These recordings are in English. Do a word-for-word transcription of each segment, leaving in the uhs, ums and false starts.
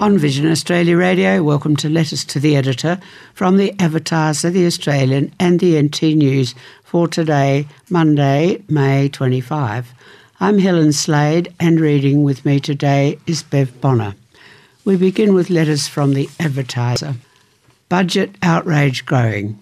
On Vision Australia Radio, welcome to Letters to the Editor from the Advertiser, the Australian and the N T News for today, Monday, May twenty-fifth. I'm Helen Slade and reading with me today is Bev Bonner. We begin with letters from the Advertiser. Budget outrage growing.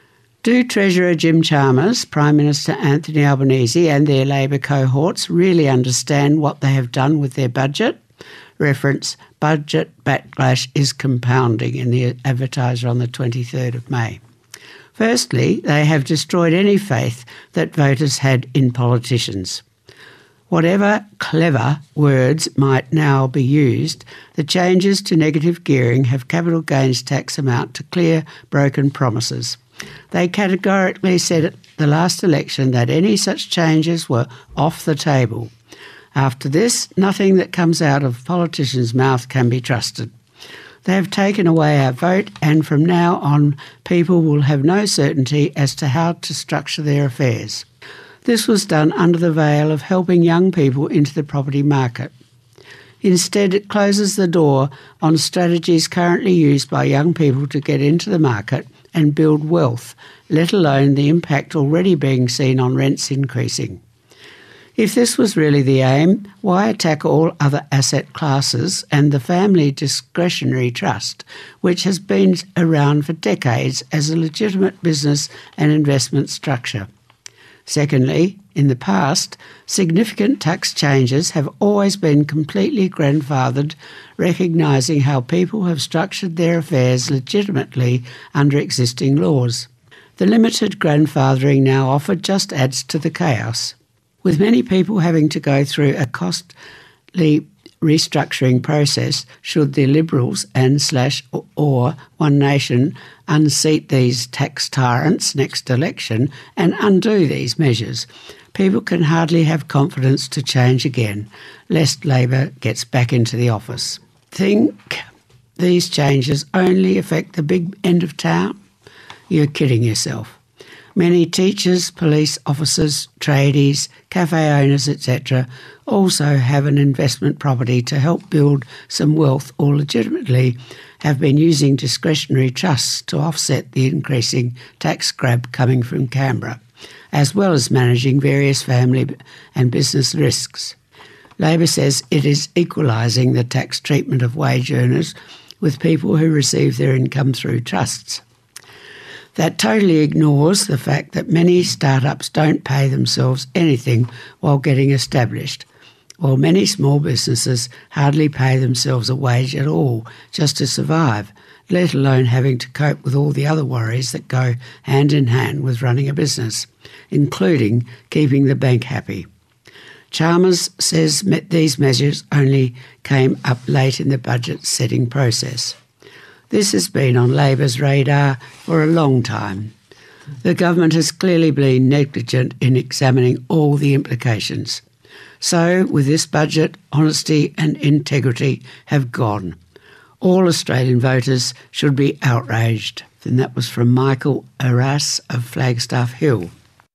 Do Treasurer Jim Chalmers, Prime Minister Anthony Albanese and their Labor cohorts really understand what they have done with their budget? Reference, budget backlash is compounding in the Advertiser on the twenty-third of May. Firstly, they have destroyed any faith that voters had in politicians. Whatever clever words might now be used, the changes to negative gearing have capital gains tax amount to clear broken promises. They categorically said at the last election that any such changes were off the table. After this, nothing that comes out of politicians' mouth can be trusted. They have taken away our vote, and from now on, people will have no certainty as to how to structure their affairs. This was done under the veil of helping young people into the property market. Instead, it closes the door on strategies currently used by young people to get into the market and build wealth, let alone the impact already being seen on rents increasing. If this was really the aim, why attack all other asset classes and the family discretionary trust, which has been around for decades as a legitimate business and investment structure? Secondly, in the past, significant tax changes have always been completely grandfathered, recognising how people have structured their affairs legitimately under existing laws. The limited grandfathering now offered just adds to the chaos. With many people having to go through a costly restructuring process, should the Liberals and slash or One Nation unseat these tax tyrants next election and undo these measures, people can hardly have confidence to change again, lest Labor gets back into the office. Think these changes only affect the big end of town? You're kidding yourself. Many teachers, police officers, tradies, cafe owners, et cetera also have an investment property to help build some wealth or legitimately have been using discretionary trusts to offset the increasing tax grab coming from Canberra, as well as managing various family and business risks. Labor says it is equalising the tax treatment of wage earners with people who receive their income through trusts. That totally ignores the fact that many startups don't pay themselves anything while getting established, while many small businesses hardly pay themselves a wage at all just to survive, let alone having to cope with all the other worries that go hand in hand with running a business, including keeping the bank happy. Chalmers says these measures only came up late in the budget setting process. This has been on Labor's radar for a long time. The government has clearly been negligent in examining all the implications. So, with this budget, honesty and integrity have gone. All Australian voters should be outraged. And that was from Michael Arras of Flagstaff Hill.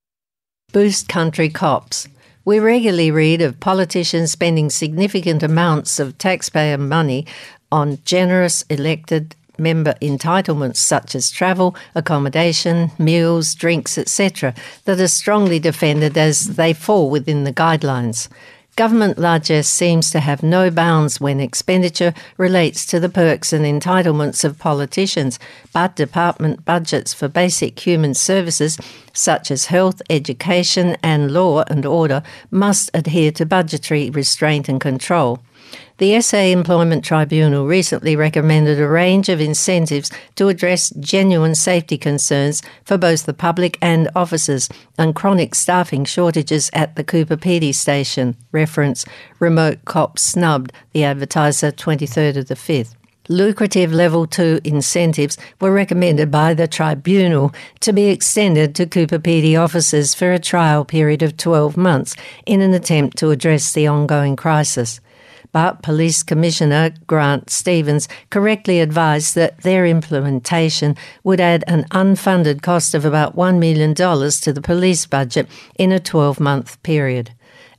Boost country cops. We regularly read of politicians spending significant amounts of taxpayer money on generous elected member entitlements such as travel, accommodation, meals, drinks, et cetera that are strongly defended as they fall within the guidelines. Government largesse seems to have no bounds when expenditure relates to the perks and entitlements of politicians, but department budgets for basic human services such as health, education and law and order must adhere to budgetary restraint and control. The S A Employment Tribunal recently recommended a range of incentives to address genuine safety concerns for both the public and officers and chronic staffing shortages at the Cooper Pedy station. Reference, remote cops snubbed, the Advertiser, twenty-third of the fifth. Lucrative Level two incentives were recommended by the Tribunal to be extended to Cooper Pedy officers for a trial period of twelve months in an attempt to address the ongoing crisis. But Police Commissioner Grant Stevens correctly advised that their implementation would add an unfunded cost of about one million dollars to the police budget in a twelve-month period.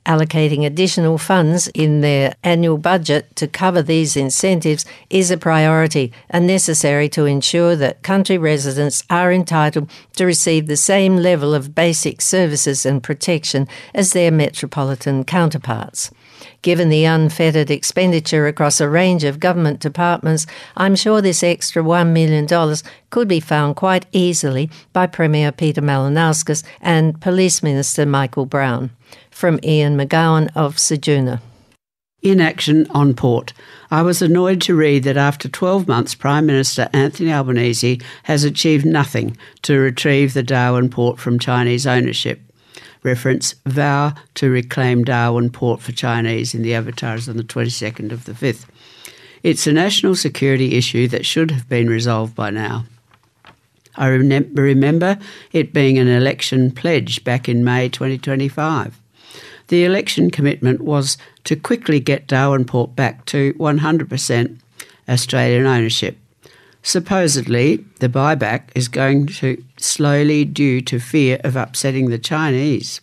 Allocating additional funds in their annual budget to cover these incentives is a priority and necessary to ensure that country residents are entitled to receive the same level of basic services and protection as their metropolitan counterparts. Given the unfettered expenditure across a range of government departments, I'm sure this extra one million dollars could be found quite easily by Premier Peter Malinauskas and Police Minister Michael Brown. From Ian McGowan of Ceduna. Inaction on port. I was annoyed to read that after twelve months, Prime Minister Anthony Albanese has achieved nothing to retrieve the Darwin port from Chinese ownership. Reference, vow to reclaim Darwin port for Chinese in the avatars on the twenty-second of the fifth. It's a national security issue that should have been resolved by now. I remember it being an election pledge back in May twenty twenty-five. The election commitment was to quickly get Darwin port back to one hundred percent Australian ownership. Supposedly, the buyback is going to slowly due to fear of upsetting the Chinese.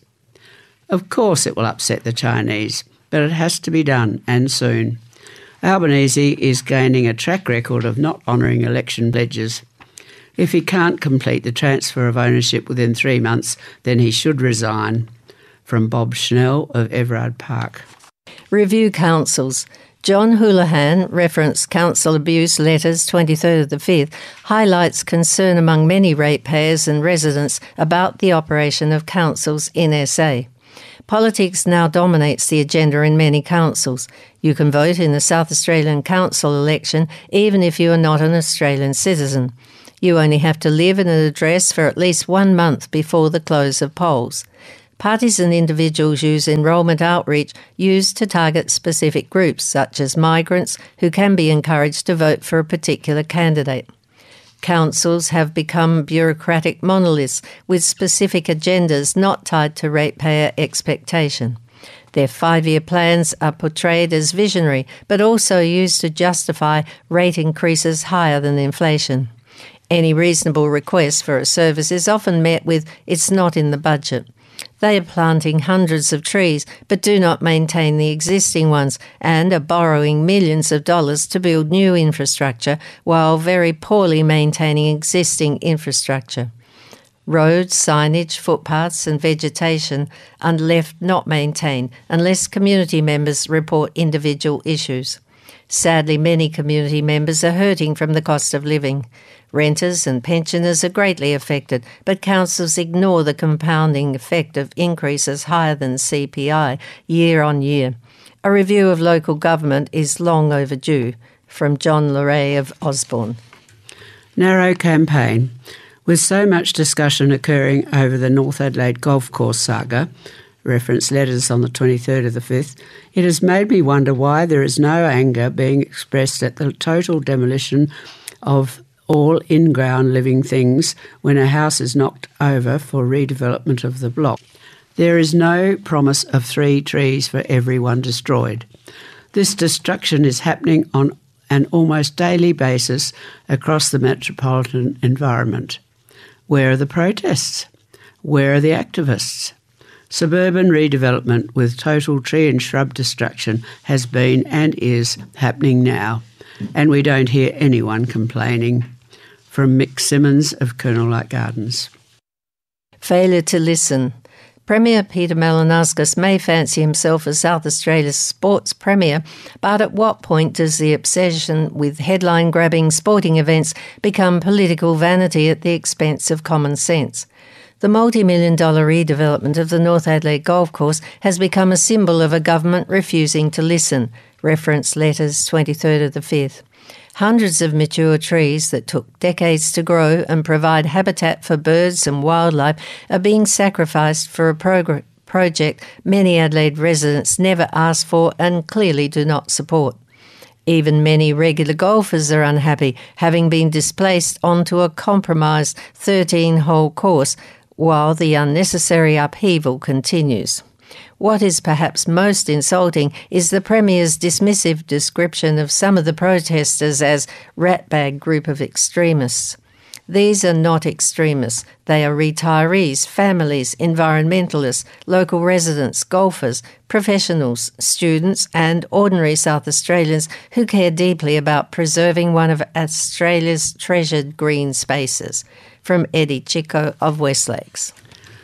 Of course it will upset the Chinese, but it has to be done, and soon. Albanese is gaining a track record of not honouring election pledges. If he can't complete the transfer of ownership within three months, then he should resign. From Bob Schnell of Everard Park. Review councils. John Houlihan, reference Council Abuse Letters twenty-third of the fifth, highlights concern among many ratepayers and residents about the operation of councils in S A. Politics now dominates the agenda in many councils. You can vote in the South Australian Council election even if you are not an Australian citizen. You only have to live in an address for at least one month before the close of polls. Parties and individuals use enrolment outreach used to target specific groups, such as migrants, who can be encouraged to vote for a particular candidate. Councils have become bureaucratic monoliths with specific agendas not tied to ratepayer expectation. Their five-year plans are portrayed as visionary, but also used to justify rate increases higher than inflation. Any reasonable request for a service is often met with, "It's not in the budget." They are planting hundreds of trees but do not maintain the existing ones and are borrowing millions of dollars to build new infrastructure while very poorly maintaining existing infrastructure. Roads, signage, footpaths and vegetation are left not maintained unless community members report individual issues. Sadly, many community members are hurting from the cost of living. Renters and pensioners are greatly affected, but councils ignore the compounding effect of increases higher than C P I year on year. A review of local government is long overdue. From John Leray of Osborne. Narrow campaign. With so much discussion occurring over the North Adelaide Golf Course saga, reference letters on the twenty-third of the fifth, it has made me wonder why there is no anger being expressed at the total demolition of all in-ground living things when a house is knocked over for redevelopment of the block. There is no promise of three trees for every one destroyed. This destruction is happening on an almost daily basis across the metropolitan environment. Where are the protests? Where are the activists? Suburban redevelopment with total tree and shrub destruction has been and is happening now, and we don't hear anyone complaining. From Mick Simmons of Colonel Light Gardens. Failure to listen. Premier Peter Malinauskas may fancy himself as South Australia's sports premier, but at what point does the obsession with headline-grabbing sporting events become political vanity at the expense of common sense? The multi-million dollar redevelopment of the North Adelaide Golf Course has become a symbol of a government refusing to listen. Reference letters twenty-third of the fifth. Hundreds of mature trees that took decades to grow and provide habitat for birds and wildlife are being sacrificed for a progr- project many Adelaide residents never asked for and clearly do not support. Even many regular golfers are unhappy, having been displaced onto a compromised thirteen-hole course while the unnecessary upheaval continues. What is perhaps most insulting is the Premier's dismissive description of some of the protesters as ratbag group of extremists. These are not extremists. They are retirees, families, environmentalists, local residents, golfers, professionals, students and ordinary South Australians who care deeply about preserving one of Australia's treasured green spaces. From Eddie Chico of Westlakes.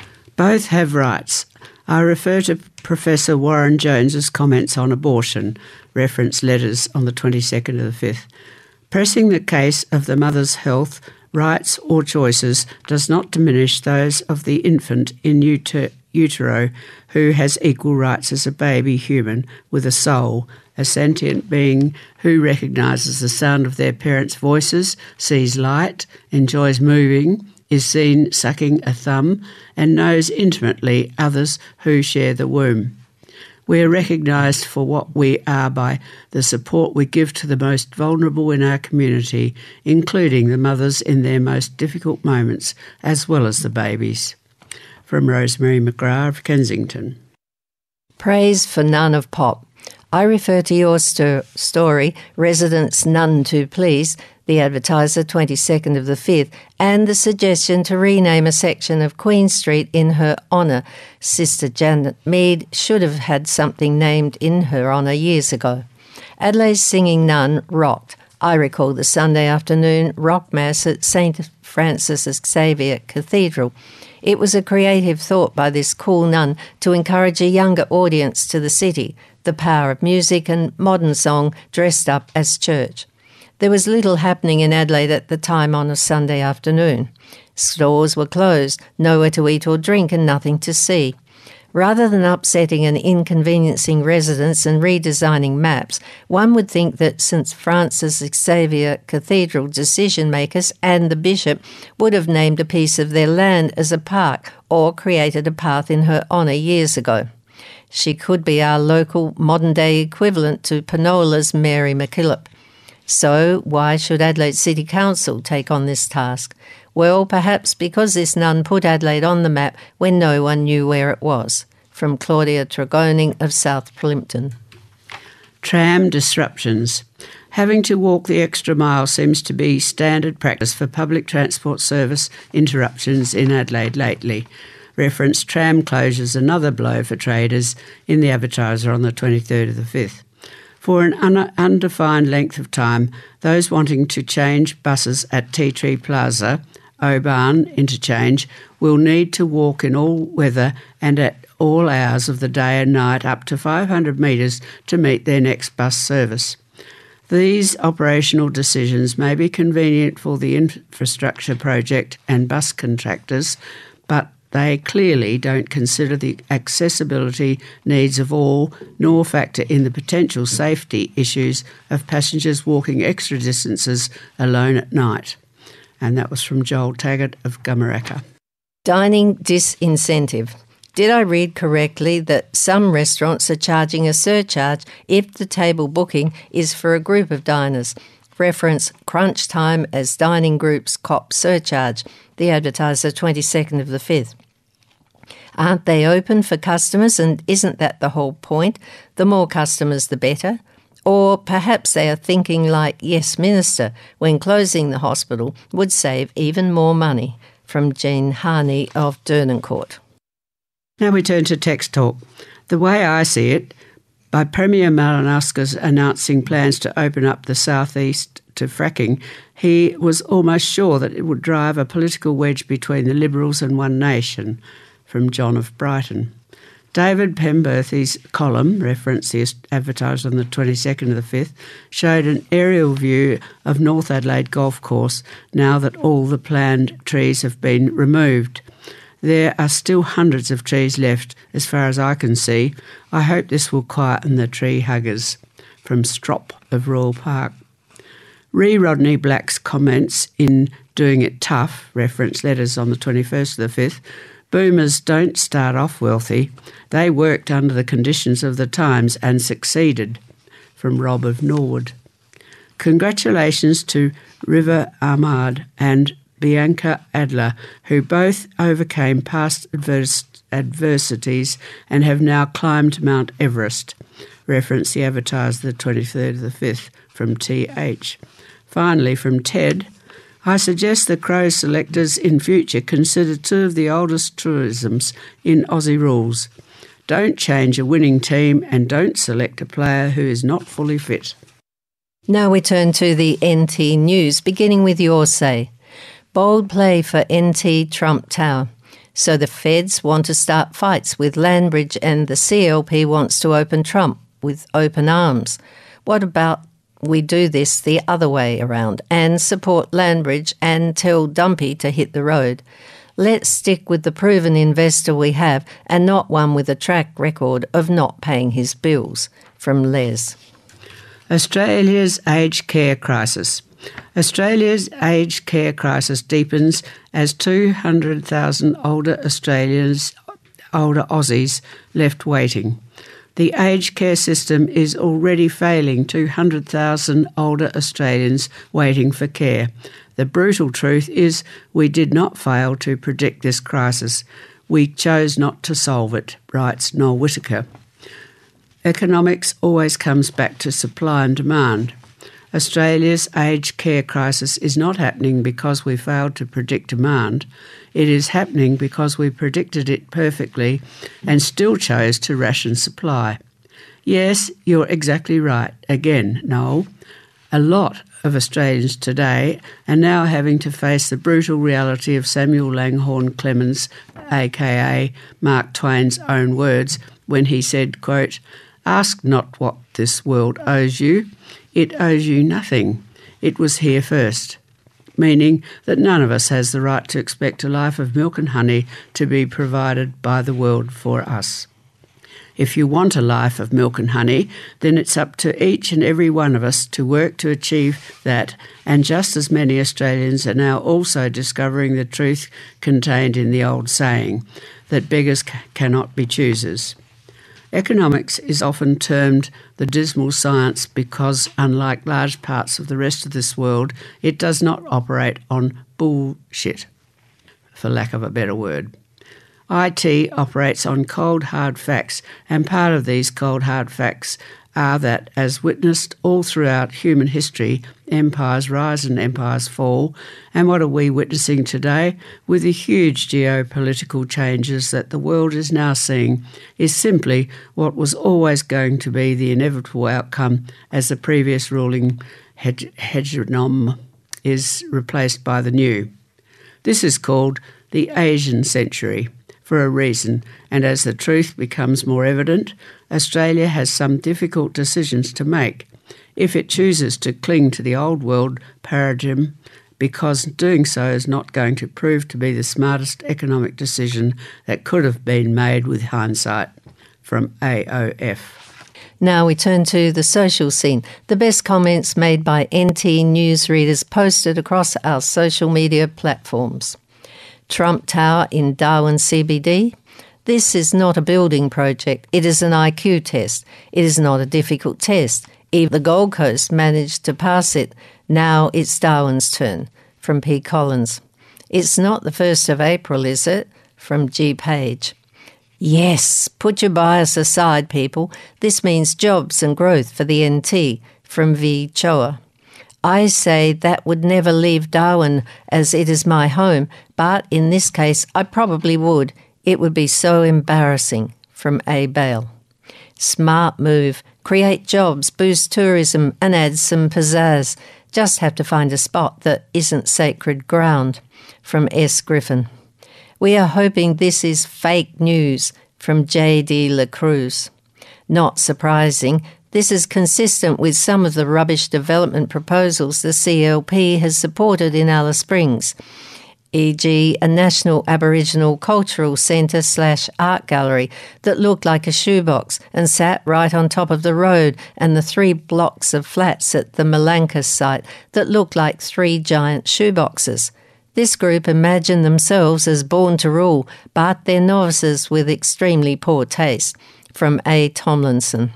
Both have rights. I refer to Professor Warren Jones's comments on abortion, reference letters on the twenty-second of the fifth. Pressing the case of the mother's health, rights or choices does not diminish those of the infant in uter- utero who has equal rights as a baby human with a soul, a sentient being who recognises the sound of their parents' voices, sees light, enjoys moving, is seen sucking a thumb, and knows intimately others who share the womb. We are recognised for what we are by the support we give to the most vulnerable in our community, including the mothers in their most difficult moments, as well as the babies. From Rosemary McGrath of Kensington. Praise for None of Pop. I refer to your st- story, Residents None Too Please, The Advertiser, twenty-second of the fifth, and the suggestion to rename a section of Queen Street in her honour. Sister Janet Mead should have had something named in her honour years ago. Adelaide's Singing Nun rocked. I recall the Sunday afternoon rock mass at Saint Francis Xavier Cathedral. It was a creative thought by this cool nun to encourage a younger audience to the city, the power of music and modern song dressed up as church. There was little happening in Adelaide at the time on a Sunday afternoon. Stores were closed, nowhere to eat or drink and nothing to see. Rather than upsetting and inconveniencing residents and redesigning maps, one would think that Saint Francis Xavier Cathedral decision-makers and the bishop would have named a piece of their land as a park or created a path in her honour years ago. She could be our local modern-day equivalent to Penola's Mary MacKillop. So why should Adelaide City Council take on this task? Well, perhaps because this nun put Adelaide on the map when no one knew where it was. From Claudia Tregoning of South Plympton. Tram disruptions. Having to walk the extra mile seems to be standard practice for public transport service interruptions in Adelaide lately. Reference tram closures, another blow for traders, in the Advertiser on the twenty-third of the fifth. For an un- undefined length of time, those wanting to change buses at Tea Tree Plaza, Oban Interchange, will need to walk in all weather and at all hours of the day and night up to five hundred metres to meet their next bus service. These operational decisions may be convenient for the infrastructure project and bus contractors, but they clearly don't consider the accessibility needs of all, nor factor in the potential safety issues of passengers walking extra distances alone at night. And that was from Joel Taggart of Gumaraka. Dining disincentive. Did I read correctly that some restaurants are charging a surcharge if the table booking is for a group of diners? Reference crunch time as dining groups cop surcharge. The Advertiser, twenty-second of the fifth. Aren't they open for customers, and isn't that the whole point? The more customers, the better. Or perhaps they are thinking like Yes Minister, when closing the hospital would save even more money. From Jean Harney of Dernancourt. Now we turn to Text Talk. The way I see it, by Premier Malinowska's announcing plans to open up the southeast to fracking, he was almost sure that it would drive a political wedge between the Liberals and One Nation. From John of Brighton. David Pemberthy's column, reference the Advertiser on the twenty-second of the fifth, showed an aerial view of North Adelaide Golf Course now that all the planned trees have been removed. There are still hundreds of trees left, as far as I can see. I hope this will quieten the tree huggers. From Strop of Royal Park. Re Rodney Black's comments in Doing It Tough, reference letters on the twenty-first of the fifth, boomers don't start off wealthy. They worked under the conditions of the times and succeeded. From Rob of Norwood. Congratulations to River Ahmad and Bianca Adler, who both overcame past advers- adversities and have now climbed Mount Everest. Reference the Advertiser, the twenty-third of the fifth, from T H. Finally, from Ted, I suggest the Crows selectors in future consider two of the oldest truisms in Aussie rules. Don't change a winning team and don't select a player who is not fully fit. Now we turn to the N T News, beginning with your say. Bold play for N T Trump Tower. So the feds want to start fights with Landbridge and the C L P wants to open Trump with open arms. What about we do this the other way around and support Landbridge and tell Dumpy to hit the road? Let's stick with the proven investor we have and not one with a track record of not paying his bills. From Les. Australia's aged care crisis. Australia's aged care crisis deepens as two hundred thousand older Australians, older Aussies, left waiting. The aged care system is already failing two hundred thousand older Australians waiting for care. The brutal truth is we did not fail to predict this crisis. We chose not to solve it, writes Noel Whittaker. Economics always comes back to supply and demand. Australia's aged care crisis is not happening because we failed to predict demand. It is happening because we predicted it perfectly and still chose to ration supply. Yes, you're exactly right. Again, Noel, a lot of Australians today are now having to face the brutal reality of Samuel Langhorne Clemens, aka Mark Twain's own words, when he said, quote, "Ask not what this world owes you. It owes you nothing. It was here first." Meaning that none of us has the right to expect a life of milk and honey to be provided by the world for us. If you want a life of milk and honey, then it's up to each and every one of us to work to achieve that, and just as many Australians are now also discovering the truth contained in the old saying that beggars c- cannot be choosers. Economics is often termed the dismal science because, unlike large parts of the rest of this world, it does not operate on bullshit, for lack of a better word. I T operates on cold, hard facts, and part of these cold, hard facts are that, as witnessed all throughout human history, empires rise and empires fall. And what are we witnessing today? With the huge geopolitical changes that the world is now seeing, is simply what was always going to be the inevitable outcome as the previous ruling hege- hegemon is replaced by the new. This is called the Asian century, for a reason, and as the truth becomes more evident, Australia has some difficult decisions to make. If it chooses to cling to the old world paradigm, because doing so is not going to prove to be the smartest economic decision that could have been made with hindsight. From A O F. Now we turn to the social scene. The best comments made by N T News readers posted across our social media platforms. Trump Tower in Darwin C B D. This is not a building project. It is an I Q test. It is not a difficult test. Even the Gold Coast managed to pass it. Now it's Darwin's turn. From P. Collins. It's not the first of April, is it? From G. Page. Yes, put your bias aside, people. This means jobs and growth for the N T. From V. Choa. I say that would never leave Darwin as it is my home, but in this case I probably would. It would be so embarrassing. From A. Bale. Smart move. Create jobs, boost tourism and add some pizzazz. Just have to find a spot that isn't sacred ground. From S. Griffin. We are hoping this is fake news. From J D La Cruz. Not surprising. This is consistent with some of the rubbish development proposals the C L P has supported in Alice Springs, for example a National Aboriginal Cultural Centre slash art gallery that looked like a shoebox and sat right on top of the road, and the three blocks of flats at the Malankas site that looked like three giant shoeboxes. This group imagine themselves as born to rule, but they're novices with extremely poor taste. From A. Tomlinson.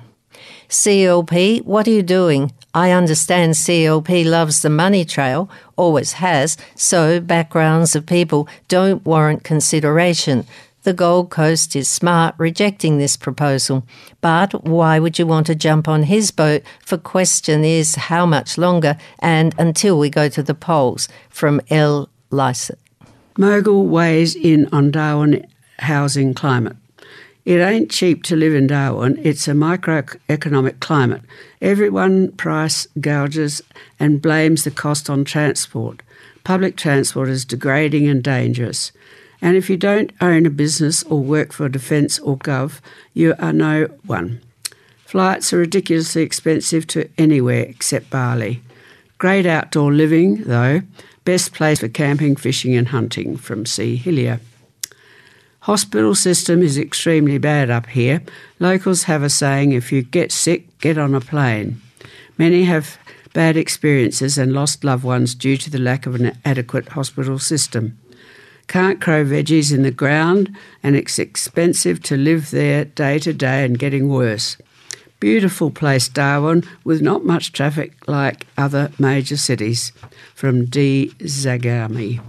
C L P, what are you doing? I understand C L P loves the money trail, always has, so backgrounds of people don't warrant consideration. The Gold Coast is smart rejecting this proposal. But why would you want to jump on his boat? For question is how much longer and until we go to the polls. From L. Lysett. Mogul weighs in on Darwin housing climate. It ain't cheap to live in Darwin. It's a microeconomic climate. Everyone price gouges and blames the cost on transport. Public transport is degrading and dangerous. And if you don't own a business or work for Defence or Gov, you are no one. Flights are ridiculously expensive to anywhere except Bali. Great outdoor living, though. Best place for camping, fishing and hunting. From C. Hillier. Hospital system is extremely bad up here. Locals have a saying, if you get sick, get on a plane. Many have bad experiences and lost loved ones due to the lack of an adequate hospital system. Can't grow veggies in the ground and it's expensive to live there day to day and getting worse. Beautiful place, Darwin, with not much traffic like other major cities. From D. Zagami.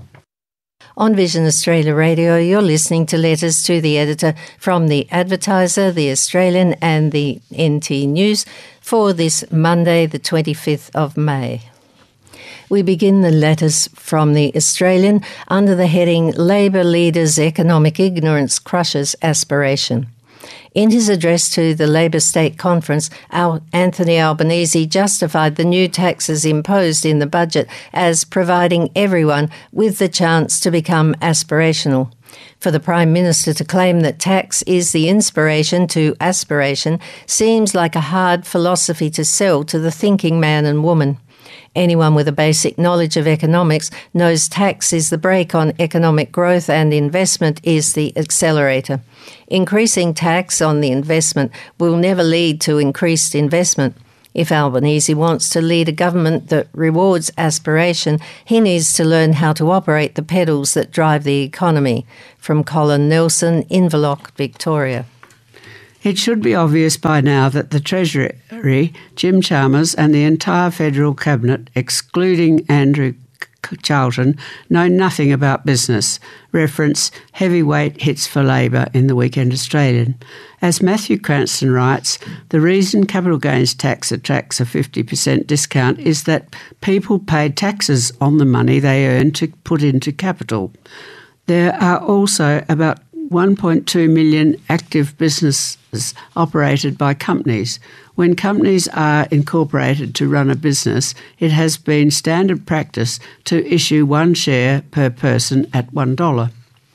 On Vision Australia Radio, you're listening to Letters to the Editor from The Advertiser, The Australian and the N T News for this Monday, the twenty-fifth of May. We begin the letters from The Australian under the heading Labor Leaders' Economic Ignorance Crushes Aspiration. In his address to the Labor State Conference, Anthony Albanese justified the new taxes imposed in the budget as providing everyone with the chance to become aspirational. For the Prime Minister to claim that tax is the inspiration to aspiration seems like a hard philosophy to sell to the thinking man and woman. Anyone with a basic knowledge of economics knows tax is the brake on economic growth and investment is the accelerator. Increasing tax on the investment will never lead to increased investment. If Albanese wants to lead a government that rewards aspiration, he needs to learn how to operate the pedals that drive the economy. From Colin Nelson, Inverloch, Victoria. It should be obvious by now that the Treasury, Jim Chalmers and the entire federal cabinet, excluding Andrew Charlton, know nothing about business. Reference heavyweight hits for Labor in the Weekend Australian. As Matthew Cranston writes, the reason capital gains tax attracts a fifty percent discount is that people pay taxes on the money they earn to put into capital. There are also about one point two million active businesses operated by companies. When companies are incorporated to run a business, it has been standard practice to issue one share per person at one dollar.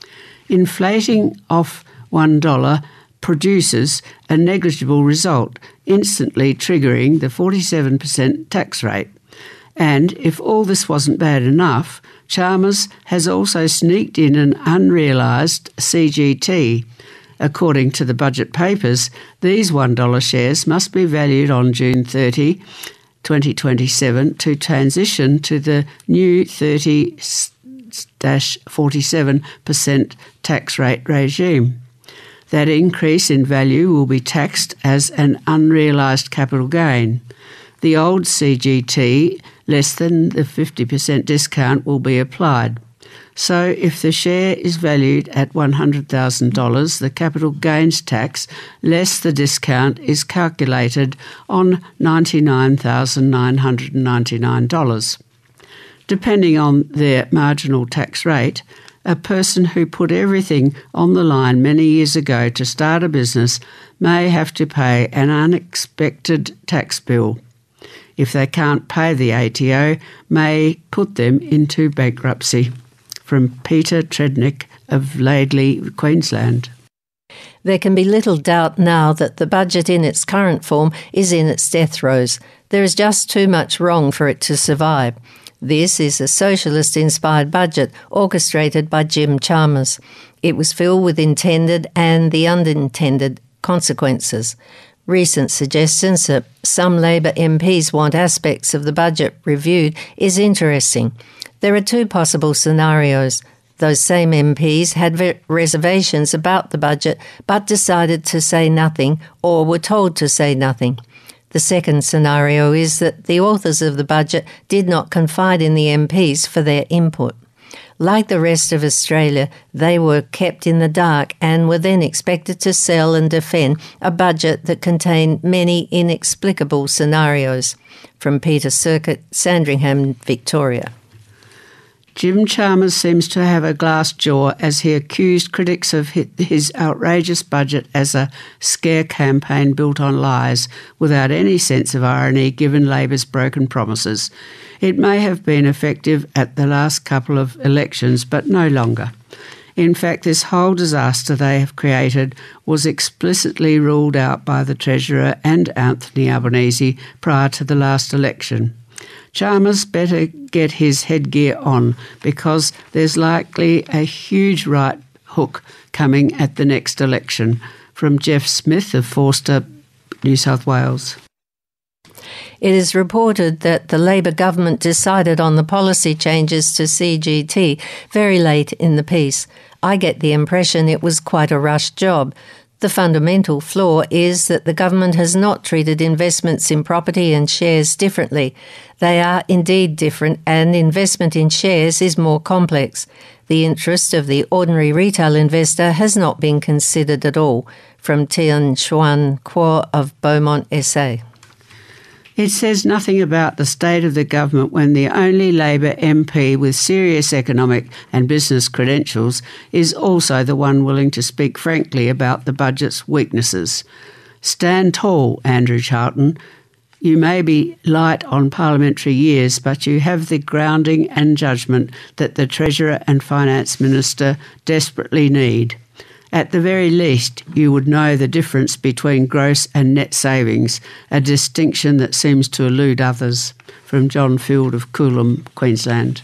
Inflating off one dollar produces a negligible result, instantly triggering the forty-seven percent tax rate. And if all this wasn't bad enough, Chalmers has also sneaked in an unrealised C G T. According to the budget papers, these one dollar shares must be valued on June thirtieth, twenty twenty-seven to transition to the new thirty to forty-seven percent tax rate regime. That increase in value will be taxed as an unrealised capital gain. The old C G T, less than the fifty percent discount, will be applied. So if the share is valued at one hundred thousand dollars, the capital gains tax, less the discount, is calculated on ninety-nine thousand nine hundred ninety-nine dollars. Depending on their marginal tax rate, a person who put everything on the line many years ago to start a business may have to pay an unexpected tax bill. If they can't pay the A T O, may put them into bankruptcy. From Peter Trednick of Laidley, Queensland. There can be little doubt now that the budget in its current form is in its death throes. There is just too much wrong for it to survive. This is a socialist-inspired budget orchestrated by Jim Chalmers. It was filled with intended and the unintended consequences. Recent suggestions that some Labor M Ps want aspects of the budget reviewed is interesting. There are two possible scenarios. Those same M Ps had reservations about the budget but decided to say nothing or were told to say nothing. The second scenario is that the authors of the budget did not confide in the M Ps for their input. Like the rest of Australia, they were kept in the dark and were then expected to sell and defend a budget that contained many inexplicable scenarios. From Peter Circuit, Sandringham, Victoria. Jim Chalmers seems to have a glass jaw as he accused critics of his outrageous budget as a scare campaign built on lies without any sense of irony given Labor's broken promises. It may have been effective at the last couple of elections, but no longer. In fact, this whole disaster they have created was explicitly ruled out by the Treasurer and Anthony Albanese prior to the last election. Chalmers better get his headgear on because there's likely a huge right hook coming at the next election. From Jeff Smith of Forster, New South Wales. It is reported that the Labor government decided on the policy changes to C G T very late in the piece. I get the impression it was quite a rushed job. The fundamental flaw is that the government has not treated investments in property and shares differently. They are indeed different, and investment in shares is more complex. The interest of the ordinary retail investor has not been considered at all. From Tian Xuan Kuo of Beaumont S A. It says nothing about the state of the government when the only Labor M P with serious economic and business credentials is also the one willing to speak frankly about the budget's weaknesses. Stand tall, Andrew Charlton. You may be light on parliamentary years, but you have the grounding and judgment that the Treasurer and Finance Minister desperately need. At the very least, you would know the difference between gross and net savings, a distinction that seems to elude others. From John Field of Coolum, Queensland.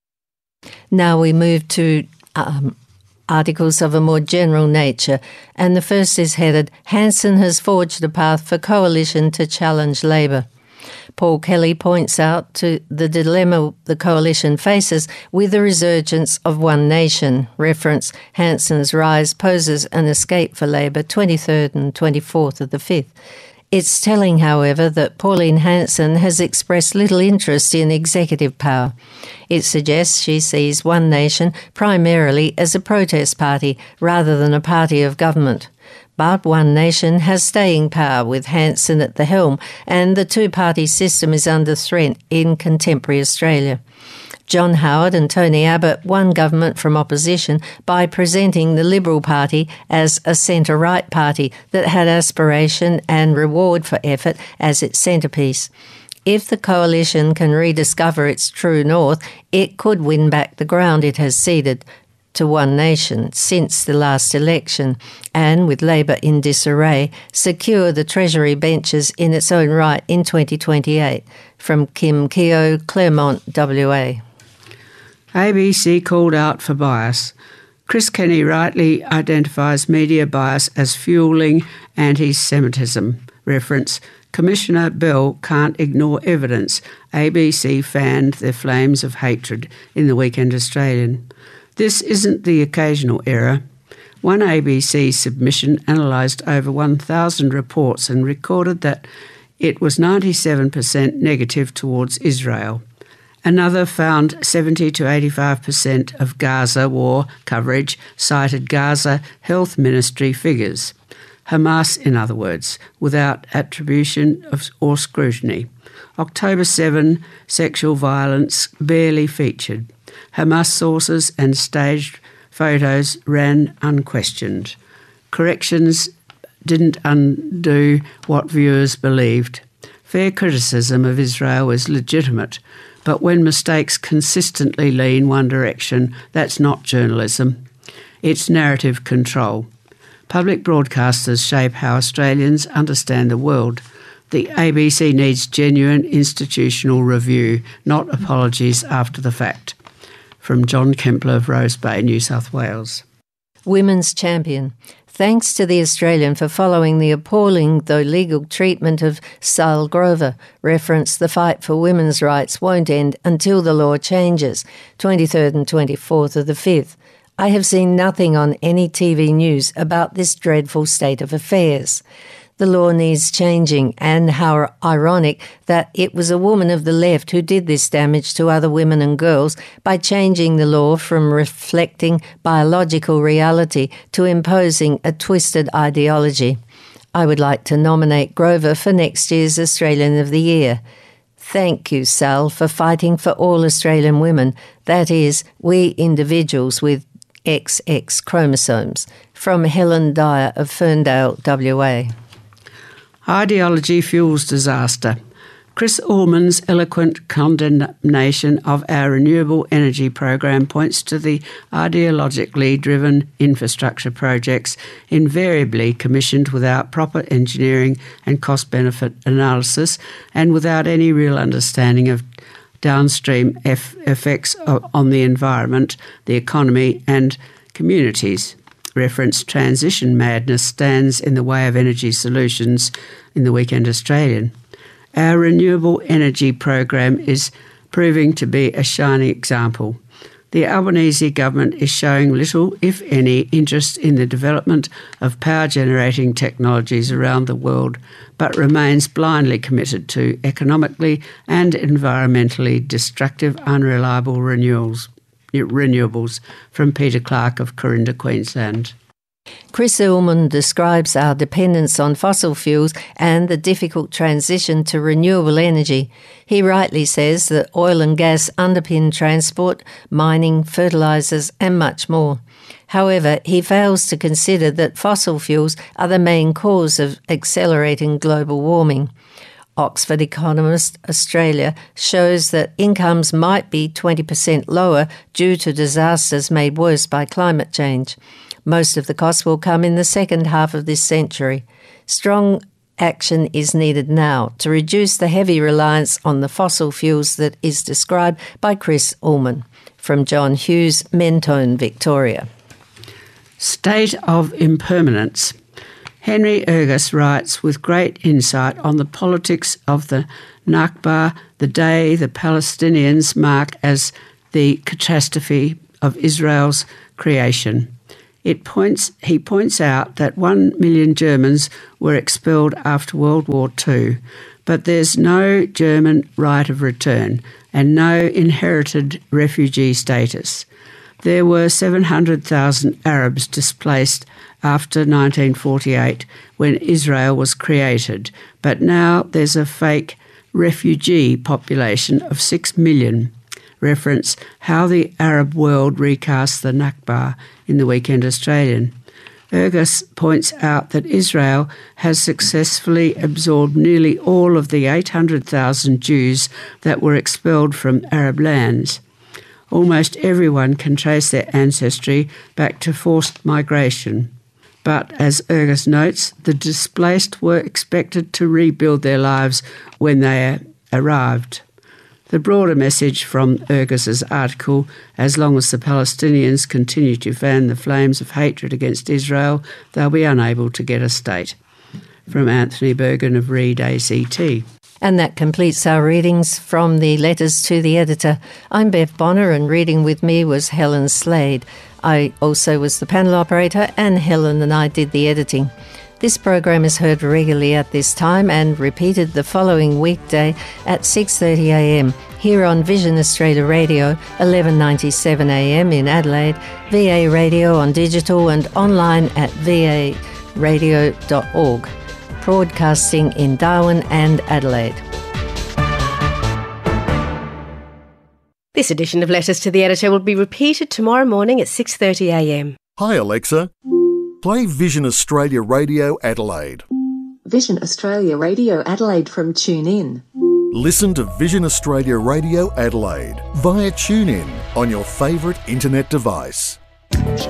Now we move to um, articles of a more general nature, and the first is headed, Hanson has forged a path for coalition to challenge Labor. Paul Kelly points out to the dilemma the coalition faces with the resurgence of One Nation. Reference Hanson's rise poses an escape for Labor, twenty-third and twenty-fourth of the fifth. It's telling, however, that Pauline Hanson has expressed little interest in executive power. It suggests she sees One Nation primarily as a protest party rather than a party of government. But One Nation has staying power with Hanson at the helm, and the two-party system is under threat in contemporary Australia. John Howard and Tony Abbott won government from opposition by presenting the Liberal Party as a centre-right party that had aspiration and reward for effort as its centrepiece. If the coalition can rediscover its true north, it could win back the ground it has ceded to One Nation since the last election, and with Labor in disarray, secure the Treasury benches in its own right in twenty twenty-eight. From Kim Keogh, Claremont, W A. A B C called out for bias. Chris Kenny rightly identifies media bias as fuelling anti-Semitism. Reference, Commissioner Bell can't ignore evidence. A B C fanned their flames of hatred in the Weekend Australian. This isn't the occasional error. One A B C submission analysed over one thousand reports and recorded that it was ninety-seven percent negative towards Israel. Another found seventy to eighty-five percent of Gaza war coverage cited Gaza Health Ministry figures. Hamas, in other words, without attribution of, or scrutiny. October seventh, sexual violence barely featured. Hamas sources and staged photos ran unquestioned. Corrections didn't undo what viewers believed. Fair criticism of Israel is legitimate, but when mistakes consistently lean one direction, that's not journalism. It's narrative control. Public broadcasters shape how Australians understand the world. The A B C needs genuine institutional review, not apologies after the fact. From John Kempler of Rose Bay, New South Wales. Women's Champion. Thanks to The Australian for following the appalling, though legal, treatment of Sal Grover. Reference, the fight for women's rights won't end until the law changes. twenty-third and twenty-fourth of the fifth. I have seen nothing on any T V news about this dreadful state of affairs. The law needs changing, and how ironic that it was a woman of the left who did this damage to other women and girls by changing the law from reflecting biological reality to imposing a twisted ideology. I would like to nominate Grover for next year's Australian of the Year. Thank you, Sal, for fighting for all Australian women, that is, we individuals with X X chromosomes. From Helen Dyer of Ferndale, W A. Ideology fuels disaster. Chris Ullman's eloquent condemnation of our renewable energy program points to the ideologically driven infrastructure projects invariably commissioned without proper engineering and cost-benefit analysis and without any real understanding of downstream eff- effects on the environment, the economy and communities. Reference transition madness stands in the way of energy solutions in the Weekend Australian. Our renewable energy program is proving to be a shining example. The Albanese government is showing little, if any, interest in the development of power generating technologies around the world, but remains blindly committed to economically and environmentally destructive, unreliable renewables. renewables from Peter Clark of Corinda, Queensland. Chris Ullman describes our dependence on fossil fuels and the difficult transition to renewable energy. He rightly says that oil and gas underpin transport, mining, fertilisers and much more. However, he fails to consider that fossil fuels are the main cause of accelerating global warming. Oxford Economist Australia shows that incomes might be twenty percent lower due to disasters made worse by climate change. Most of the costs will come in the second half of this century. Strong action is needed now to reduce the heavy reliance on the fossil fuels that is described by Chris Ullman. From John Hughes, Mentone, Victoria. State of impermanence. Henry Ergas writes with great insight on the politics of the Nakba, the day the Palestinians mark as the catastrophe of Israel's creation. It points, he points out that one million Germans were expelled after World War Two, but there's no German right of return and no inherited refugee status. There were seven hundred thousand Arabs displaced after nineteen forty-eight when Israel was created, but now there's a fake refugee population of six million. Reference How the Arab World Recast the Nakba in the Weekend Australian. Ergas points out that Israel has successfully absorbed nearly all of the eight hundred thousand Jews that were expelled from Arab lands. Almost everyone can trace their ancestry back to forced migration. But, as Ergas notes, the displaced were expected to rebuild their lives when they arrived. The broader message from Ergas's article, as long as the Palestinians continue to fan the flames of hatred against Israel, they'll be unable to get a state. From Anthony Bergen of Reed A C T. And that completes our readings from the letters to the editor. I'm Bev Bonner, and reading with me was Helen Slade. I also was the panel operator, and Helen and I did the editing. This program is heard regularly at this time and repeated the following weekday at six thirty a m here on Vision Australia Radio, eleven ninety-seven a m in Adelaide, V A Radio on digital and online at v a radio dot org, broadcasting in Darwin and Adelaide. This edition of Letters to the Editor will be repeated tomorrow morning at six thirty a m. Hi Alexa. Play Vision Australia Radio Adelaide. Vision Australia Radio Adelaide from TuneIn. Listen to Vision Australia Radio Adelaide via TuneIn on your favourite internet device.